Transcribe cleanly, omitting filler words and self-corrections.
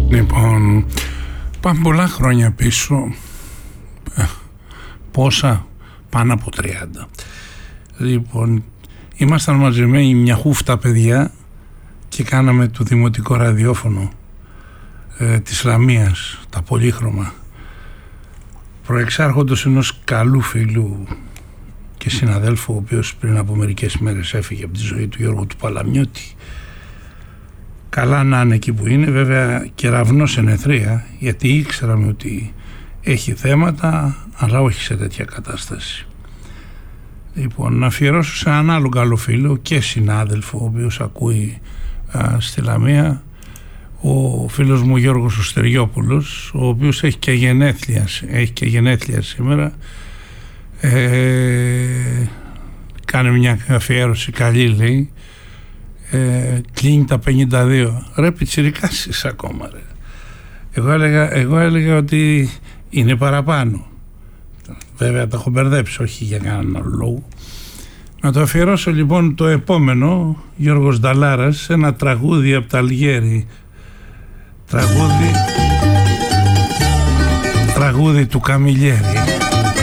Λοιπόν, πάμε πολλά χρόνια πίσω. Πόσα? Πάνω από 30. Λοιπόν, ήμασταν μαζεμένοι μια χούφτα παιδιά και κάναμε το δημοτικό ραδιόφωνο της Λαμίας, τα πολύχρωμα, προεξάρχοντος ενός καλού φίλου και συναδέλφου, ο οποίος πριν από μερικές μέρες έφυγε από τη ζωή του, Γιώργου του Παλαμιώτη. Καλά να είναι εκεί που είναι, βέβαια κεραυνός ενεθρία, γιατί ήξεραμε ότι έχει θέματα, αλλά όχι σε τέτοια κατάσταση. Λοιπόν, να αφιερώσω σε έναν άλλο καλό φίλο και συνάδελφο, ο οποίος ακούει στη Λαμία, ο φίλος μου Γιώργος ο Στεριόπουλος, ο οποίος έχει και γενέθλια σήμερα. Κάνει μια αφιέρωση καλή, λέει. Κλείνει τα 52. Ρε πιτσιρικάς είσαι ακόμα, ρε. Εγώ έλεγα ότι είναι παραπάνω. Βέβαια τα έχω μπερδέψει, όχι για κανέναν άλλο λόγο. Να το αφιερώσω λοιπόν το επόμενο, Γιώργος Νταλάρας, ένα τραγούδι από τα Αλγέρι. Τραγούδι του Καμιλιέρη.